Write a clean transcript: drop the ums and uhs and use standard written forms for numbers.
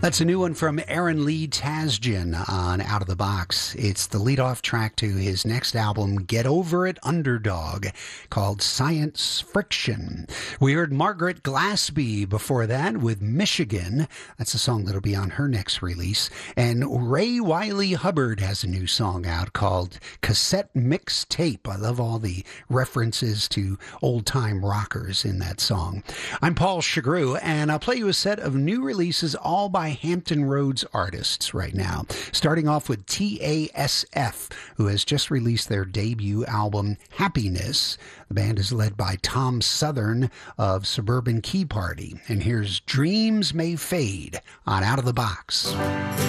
That's a new one from Aaron Lee Tasjan on Out of the Box. It's the lead-off track to his next album, Get Over It Underdog, called Science Friction. We heard Margaret Glaspie before that with Michigan. That's a song that'll be on her next release. And Ray Wiley Hubbard has a new song out called Cassette Mixtape. I love all the references to old-time rockers in that song. I'm Paul Chagru, and I'll play you a set of new releases all by Hampton Roads artists right now. Starting off with TASF, who has just released their debut album, Happiness. The band is led by Tom Southern of Suburban Key Party. And here's Dreams May Fade on Out of the Box.